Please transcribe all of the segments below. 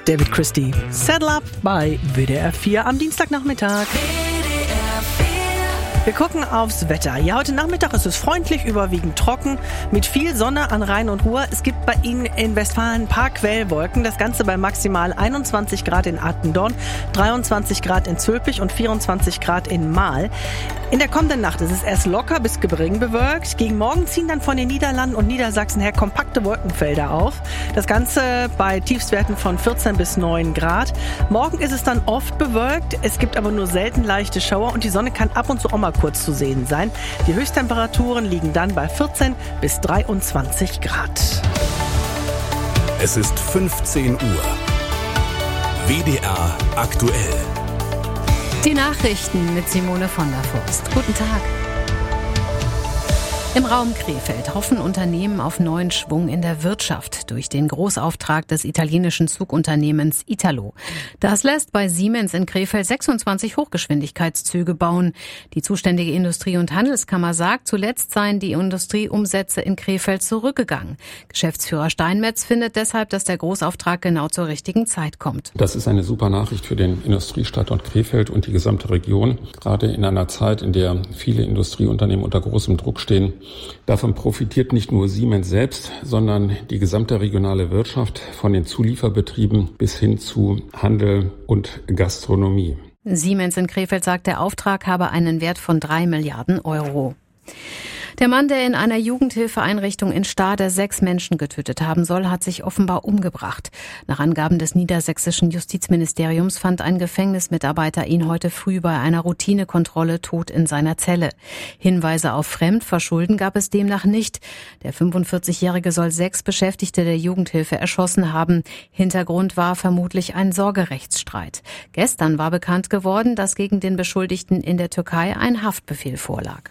David Christie. Saddle Up bei WDR 4 am Dienstagnachmittag. Wir gucken aufs Wetter. Ja, heute Nachmittag ist es freundlich, überwiegend trocken, mit viel Sonne an Rhein und Ruhr. Es gibt bei Ihnen in Westfalen ein paar Quellwolken. Das Ganze bei maximal 21 Grad in Attendorn, 23 Grad in Zülpich und 24 Grad in Mahl. In der kommenden Nacht ist es erst locker bis gering bewölkt. Gegen Morgen ziehen dann von den Niederlanden und Niedersachsen her kompakte Wolkenfelder auf. Das Ganze bei Tiefstwerten von 14 bis 9 Grad. Morgen ist es dann oft bewölkt. Es gibt aber nur selten leichte Schauer und die Sonne kann ab und zu auch mal kurz zu sehen sein. Die Höchsttemperaturen liegen dann bei 14 bis 23 Grad. Es ist 15 Uhr. WDR aktuell. Die Nachrichten mit Simone von der Forst. Guten Tag. Im Raum Krefeld hoffen Unternehmen auf neuen Schwung in der Wirtschaft durch den Großauftrag des italienischen Zugunternehmens Italo. Das lässt bei Siemens in Krefeld 26 Hochgeschwindigkeitszüge bauen. Die zuständige Industrie- und Handelskammer sagt, zuletzt seien die Industrieumsätze in Krefeld zurückgegangen. Geschäftsführer Steinmetz findet deshalb, dass der Großauftrag genau zur richtigen Zeit kommt. Das ist eine super Nachricht für den Industriestandort Krefeld und die gesamte Region. Gerade in einer Zeit, in der viele Industrieunternehmen unter großem Druck stehen. Davon profitiert nicht nur Siemens selbst, sondern die gesamte regionale Wirtschaft von den Zulieferbetrieben bis hin zu Handel und Gastronomie. Siemens in Krefeld sagt, der Auftrag habe einen Wert von 3 Milliarden Euro. Der Mann, der in einer Jugendhilfeeinrichtung in Stade 6 Menschen getötet haben soll, hat sich offenbar umgebracht. Nach Angaben des niedersächsischen Justizministeriums fand ein Gefängnismitarbeiter ihn heute früh bei einer Routinekontrolle tot in seiner Zelle. Hinweise auf Fremdverschulden gab es demnach nicht. Der 45-Jährige soll 6 Beschäftigte der Jugendhilfe erschossen haben. Hintergrund war vermutlich ein Sorgerechtsstreit. Gestern war bekannt geworden, dass gegen den Beschuldigten in der Türkei ein Haftbefehl vorlag.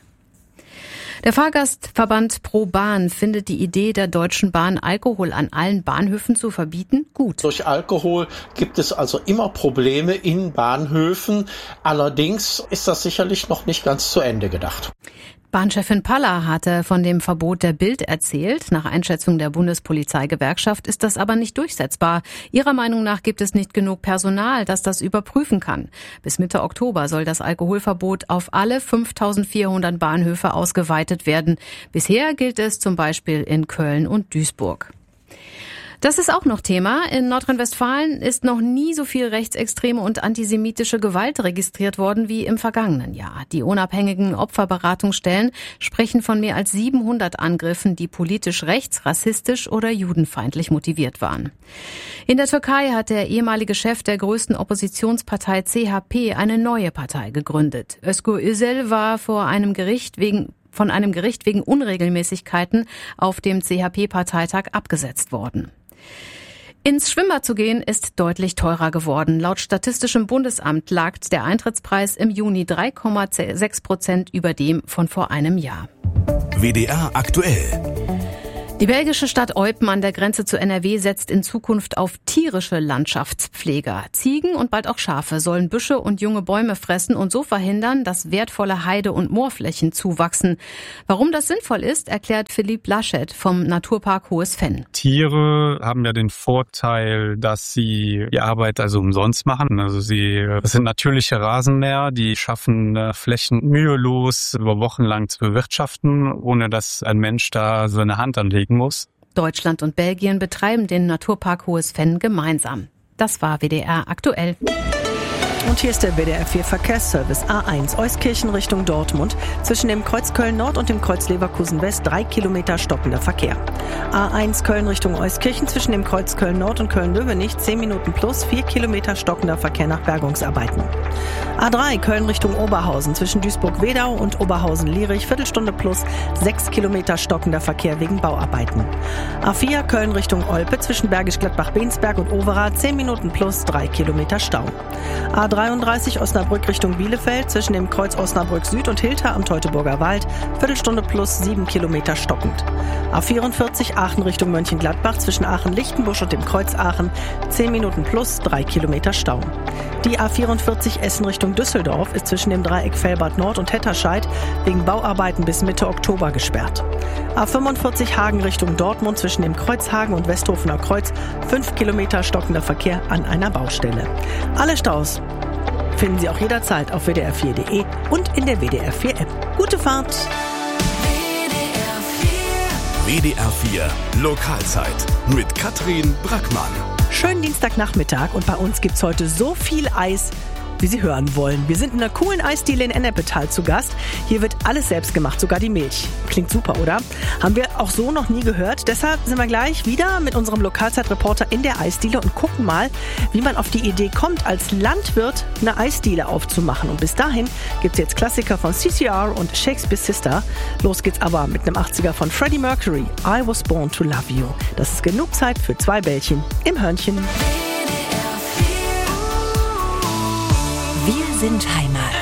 Der Fahrgastverband Pro Bahn findet die Idee der Deutschen Bahn, Alkohol an allen Bahnhöfen zu verbieten, gut. Durch Alkohol gibt es also immer Probleme in Bahnhöfen. Allerdings ist das sicherlich noch nicht ganz zu Ende gedacht. Bahnchefin Paller hatte von dem Verbot der Bild erzählt. Nach Einschätzung der Bundespolizeigewerkschaft ist das aber nicht durchsetzbar. Ihrer Meinung nach gibt es nicht genug Personal, das das überprüfen kann. Bis Mitte Oktober soll das Alkoholverbot auf alle 5.400 Bahnhöfe ausgeweitet werden. Bisher gilt es zum Beispiel in Köln und Duisburg. Das ist auch noch Thema. In Nordrhein-Westfalen ist noch nie so viel rechtsextreme und antisemitische Gewalt registriert worden wie im vergangenen Jahr. Die unabhängigen Opferberatungsstellen sprechen von mehr als 700 Angriffen, die politisch rechts, rassistisch oder judenfeindlich motiviert waren. In der Türkei hat der ehemalige Chef der größten Oppositionspartei CHP eine neue Partei gegründet. Özgür Özel war von einem Gericht wegen Unregelmäßigkeiten auf dem CHP-Parteitag abgesetzt worden. Ins Schwimmbad zu gehen ist deutlich teurer geworden. Laut Statistischem Bundesamt lag der Eintrittspreis im Juni 3,6% über dem von vor einem Jahr. WDR aktuell. Die belgische Stadt Eupen an der Grenze zu NRW setzt in Zukunft auf tierische Landschaftspfleger. Ziegen und bald auch Schafe sollen Büsche und junge Bäume fressen und so verhindern, dass wertvolle Heide- und Moorflächen zuwachsen. Warum das sinnvoll ist, erklärt Philippe Laschet vom Naturpark Hohes Venn. Tiere haben ja den Vorteil, dass sie die Arbeit also umsonst machen. Das sind natürliche Rasenmäher, die schaffen Flächen mühelos über Wochen lang zu bewirtschaften, ohne dass ein Mensch da seine Hand anlegt muss. Deutschland und Belgien betreiben den Naturpark Hohes Venn gemeinsam. Das war WDR aktuell. Und hier ist der WDR 4 Verkehrsservice A1 Euskirchen Richtung Dortmund. Zwischen dem Kreuz Köln Nord und dem Kreuz Leverkusen West 3 Kilometer stockender Verkehr. A1 Köln Richtung Euskirchen zwischen dem Kreuz Köln Nord und Köln-Löwenich 10 Minuten plus 4 Kilometer stockender Verkehr nach Bergungsarbeiten. A3 Köln Richtung Oberhausen zwischen Duisburg-Wedau und Oberhausen-Lierich Viertelstunde plus 6 Kilometer stockender Verkehr wegen Bauarbeiten. A4 Köln Richtung Olpe zwischen Bergisch Gladbach-Bensberg und Overath 10 Minuten plus 3 Kilometer Stau. A33 Osnabrück Richtung Bielefeld zwischen dem Kreuz Osnabrück Süd und Hilter am Teutoburger Wald Viertelstunde plus 7 Kilometer stockend. A44 Aachen Richtung Mönchengladbach zwischen Aachen-Lichtenbusch und dem Kreuz Aachen 10 Minuten plus 3 Kilometer Stau. Die A44 Essen Richtung Düsseldorf ist zwischen dem Dreieck Velbert Nord und Hetterscheid wegen Bauarbeiten bis Mitte Oktober gesperrt. A45 Hagen Richtung Dortmund zwischen dem Kreuz Hagen und Westhofener Kreuz 5 Kilometer stockender Verkehr an einer Baustelle. Alle Staus finden Sie auch jederzeit auf wdr4.de und in der WDR 4 App. Gute Fahrt! WDR 4 Lokalzeit mit Katrin Brackmann. Schönen Dienstagnachmittag und bei uns gibt's heute so viel Eis, wie Sie hören wollen. Wir sind in einer coolen Eisdiele in Ennepetal zu Gast. Hier wird alles selbst gemacht, sogar die Milch. Klingt super, oder? Haben wir auch so noch nie gehört. Deshalb sind wir gleich wieder mit unserem Lokalzeitreporter in der Eisdiele und gucken mal, wie man auf die Idee kommt, als Landwirt eine Eisdiele aufzumachen. Und bis dahin gibt's jetzt Klassiker von CCR und Shakespeare Sister. Los geht's aber mit einem 80er von Freddie Mercury, I Was Born to Love You. Das ist genug Zeit für 2 Bällchen im Hörnchen. Wir sind Heimat.